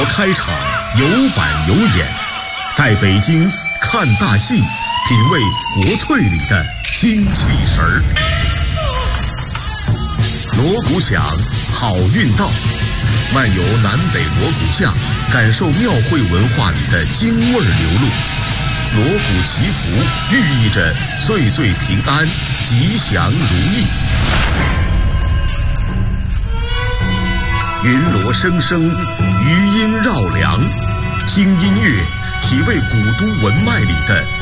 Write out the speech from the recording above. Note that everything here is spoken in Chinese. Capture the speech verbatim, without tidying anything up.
国开场，有板有眼，在北京看大戏，品味国粹里的精气神儿。锣鼓响，好运到，漫游南北锣鼓巷，感受庙会文化里的京味儿流露。锣鼓祈福，寓意着岁岁平安，吉祥如意。云锣声声，余音绕梁，京音乐体味古都文脉里的